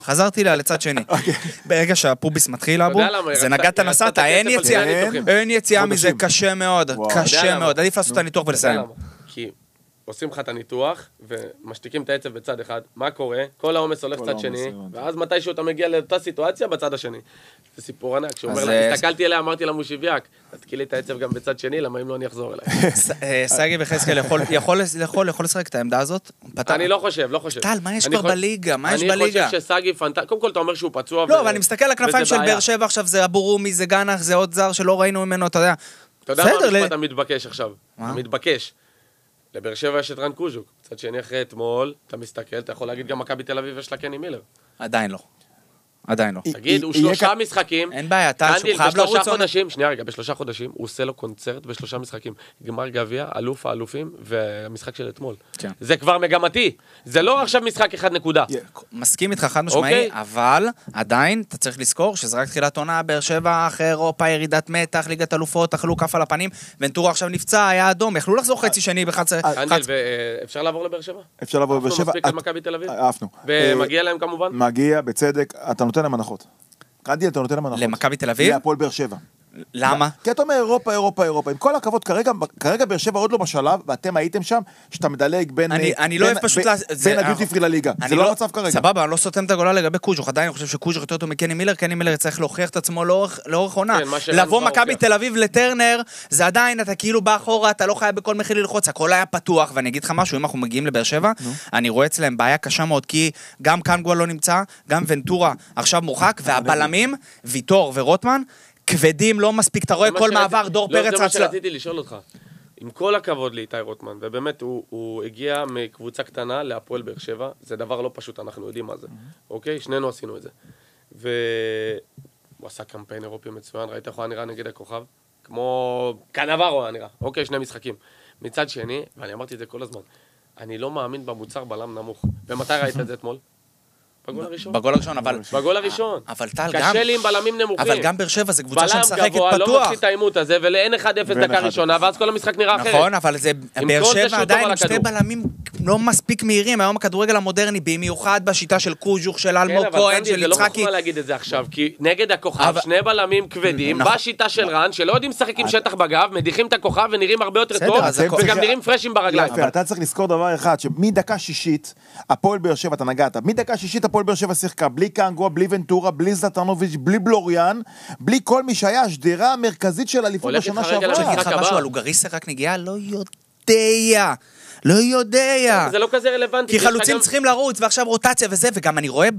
חזרתי לה לצד שני. ברגע שהפוביס מתחיל אבו, זה נגעת נסעת, אין יציאה מזה, קשה מאוד, קשה מאוד. עדיף לעשות את הניתוח ולסיים. כי עושים לך את הניתוח, ומשתיקים את העצב בצד אחד, מה קורה? כל העומס הולך צד שני, ואז מתישהו אתה מגיע לאותה סיטואציה בצד השני. זה סיפור ענק, כשהוא אומר לה, הסתכלתי אליה, אמרתי לה מושיביאק, תתקיל לי את העצב גם בצד שני, למה אם לא אני אחזור אליי. סגי וחזקאל יכול לשחק את העמדה הזאת? אני לא חושב. טל, מה יש כבר בליגה? מה יש בליגה? אני חושב שסגי פנטסטי, קודם כל אתה אומר שהוא פצוע. לא, אבל אני מסתכל על הכנפיים של באר שבע עכשיו, זה אבו רומי, זה גנח, זה עוד זר שלא ראינו ממנו, אתה יודע. אתה יודע מה המשפט המתבקש עכשיו? המתבקש. לבאר שבע יש את רן קוז'וק. קצת שני אחרי אתמול, אתה מסתכל, אתה יכול להגיד גם מכבי תל אביב יש לה קני מילר. עדיין לא. תגיד, הוא 3 משחקים. אין בעיה, אתה חייב לרוץ חודשים, שנייה רגע, ב3 חודשים, הוא עושה לו קונצרט ב3 משחקים. גמר גביע, אלוף האלופים, והמשחק של אתמול. זה כבר מגמתי. זה לא עכשיו משחק 1 נקודה. מסכים איתך חד משמעי, אבל עדיין אתה צריך לזכור שזה רק תחילת עונה, באר שבע, אחרי אירופה, ירידת מתח, ליגת אלופות, אכלו כף על הפנים, ונטורו עכשיו נפצע, היה אדום, יכלו לחזור חצי שני אפשר לעבור לבאר שבע? אפשר לעבור לבאר שבע. ומגיע להם כמובן? מגיע, בצדק, אתה נותן להם הנחות. קנדי, אתה נותן להם הנחות. למכבי תל אביב? להפועל באר שבע. למה? כי אתה אומר אירופה. עם כל הכבוד, כרגע באר שבע עוד לא בשלב, ואתם הייתם שם, שאתה מדלג בין הדיוטי פרי לליגה. זה לא המצב כרגע. סבבה, אני לא סותם את הגולה לגבי קוז'וך. עדיין אני חושב שקוז'וך יותר טוב מקני מילר, קני מילר צריך להוכיח את עצמו לאורך עונה. לבוא מכבי תל אביב לטרנר, זה עדיין, אתה כאילו בא אחורה, אתה לא חייב בכל מחיר ללחוץ, הכל היה פתוח, ואני אגיד לך משהו, אם אנחנו מגיעים לבאר שבע, אני רואה אצלם בעיה קשה מאוד, כי גם קנגואל לא נמצא, גם ונטורה עכשיו מורחק, והבלמים, ויטור ורוטמן, כבדים, לא מספיק, אתה רואה כל מעבר, דור פרץ. זה מה שרציתי לשאול אותך. עם כל הכבוד לאיתי רוטמן, ובאמת הוא הגיע מקבוצה קטנה להפועל באר שבע, זה דבר לא פשוט, אנחנו יודעים מה זה. אוקיי? שנינו עשינו את זה. והוא עשה קמפיין אירופי מצוין, ראית איך הוא נראה נגד הכוכב? כמו קנברו היה נראה. אוקיי, 2 משחקים. מצד שני, ואני אמרתי את זה כל הזמן, אני לא מאמין במוצר בלם נמוך. ומתי ראית את זה אתמול? בגול הראשון, בגול הראשון. אבל טל גם... קשה לי עם בלמים נמוכים. אבל גם באר שבע זה קבוצה שמשחקת פתוח. בלם גבוה, לא מפסיד את העימות הזה, ולאין 1-0 דקה ראשונה, ואז כל המשחק נראה אחרת. נכון, אבל זה... באר שבע עדיין עם 2 בלמים לא מספיק מהירים, היום הכדורגל המודרני, במיוחד בשיטה של קוז'וך, של אלמוג כהן, של יצחקי. זה לא חוכמה להגיד את זה עכשיו, כי נגד הכוכב, 2 בלמים כבדים, בשיטה של רן, שלא יודעים לשחק עם שטח בגב, מדיחים את הכוכב ונראים הרבה יותר טוב, וגם נראים פרשים ברגליים. אתה צריך לזכור דבר אחד, שמדקה שישית, הפועל באר שבע, אתה נגעת, מדקה שישית הפועל באר שבע שיחקה, בלי קנגו, בלי ונטורה, בלי זלטנוביץ', בלי בלוריאן, בלי כל מי שהיה השדרה המרכזית של אליפות בשנה שעברה. אני אגיד לך משהו, על אוגריסה רק נגיעה, לא יודע. זה לא כזה רלוונטי. כי חלוצים צריכים לרוץ, ועכשיו רוטציה וזה, וגם אני רואה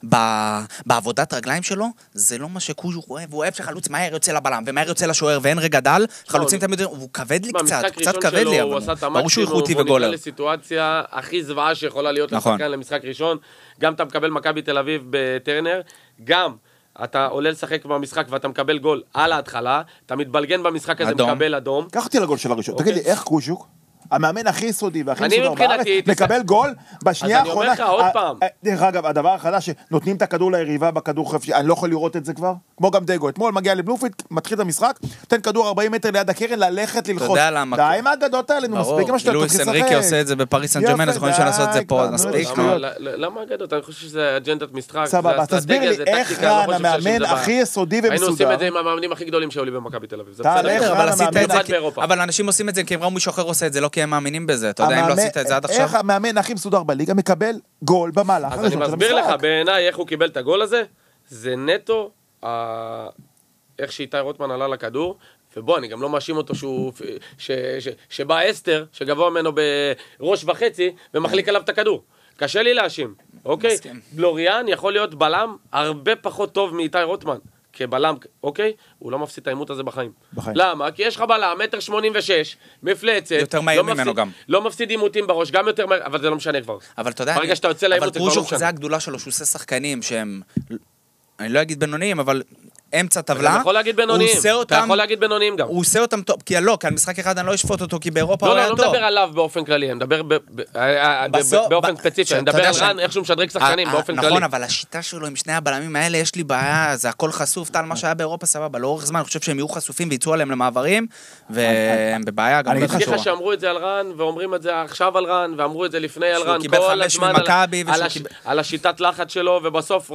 בעבודת רגליים שלו, זה לא מה שקוז'וך אוהב, הוא אוהב שחלוץ מהר יוצא לבלם, ומהר יוצא לשוער, ואין רגע דל, חלוצים תמיד, הוא כבד לי קצת כבד לי, אבל ברור שהוא איכותי וגולר. הוא נקרא לסיטואציה הכי זוועה שיכולה להיות לשחקן למשחק ראשון, גם אתה מקבל מכבי תל אביב בטרנר, גם אתה עולה לשחק במשחק ואתה מקבל גול על ההתחלה, אתה מתבלגן במשחק הזה, מקבל אדום. קח אותי לגול של הראשון, תגיד לי, איך קוז'וך? המאמן הכי יסודי והכי מסודר בארץ, מקבל גול בשנייה האחרונה. אז אני אומר לך עוד פעם. דרך אגב, הדבר החדש שנותנים את הכדור ליריבה בכדור חפשי, אני לא יכול לראות את זה כבר, כמו גם דגו, אתמול מגיע לבלומפילד, מתחיל את המשחק, נותן כדור 40 מטר ליד הקרן, ללכת ללחוץ. די מה האגדות האלה, מספיק מה שאתה לואיס אנריקי עושה את זה בפריס סן ז'רמן, אז יכולים לעשות את זה פה, מספיק. למה האגדות? אני חושב שזה אג'נדת משחק, סבבה, תסביר לי איך רן המאמן הכי יסודי ומסודר. היינו עושים את זה עם המאמנים הכי גדולים שעולים במכבי תל אביב. אבל אנשים עושים את זה כי הם ראו מישהו אחר עושה את זה, לא כי הם מאמינים בזה. אתה יודע אם לא עשית את זה עד עכשיו? איך המאמן הכי מסודר בליגה מקבל גול במהלך אז אני מסביר לך, בעיניי איך הוא קיבל את הגול הזה, זה נטו איך שאיתי רוטמן עלה לכדור, ובוא, אני גם לא מאשים אותו שבא אסתר, שגבוה ממנו בראש וחצי, ומחליק עליו את הכדור. קשה לי להאשים, אוקיי? בלוריאן יכול להיות בלם הרבה פחות טוב מאיתי רוטמן. כבלם, אוקיי? הוא לא מפסיד את העימות הזה בחיים. למה? כי יש לך בלם, 1.86 מטר, מפלצת. יותר מהיר ממנו גם. לא מפסיד עימותים בראש, גם יותר מהיר, אבל זה לא משנה כבר. אבל אתה יודע, ברגע שאתה יוצא לעימות, זה כבר לא משנה. זה הגדולה שלו, שהוא עושה שחקנים שהם, אני לא אגיד בינוניים, אבל אמצע טבלה. אתה יכול להגיד בינוניים. אתה יכול להגיד בינוניים גם. הוא עושה אותם טוב, כי לא, כי על משחק אחד אני לא אשפוט אותו, כי באירופה הוא היה טוב. לא מדבר עליו באופן כללי, אני מדבר באופן ספציפי, אני מדבר על רן, איך שהוא משדרג שחקנים באופן כללי. נכון, אבל השיטה שלו עם שני הבלמים האלה, יש לי בעיה, זה הכל חשוף, טל מה שהיה באירופה סבבה, לאורך זמן, אני חושב שהם יהיו חשופים ויצאו עליהם למעברים, והם בבעיה גם. אני מזכיר לך שאמרו את זה על רן, ואומרים את זה עכשיו על רן, ואמרו את זה לפני על רן, כל הזמן על השיטת לחץ שלו, ובסוף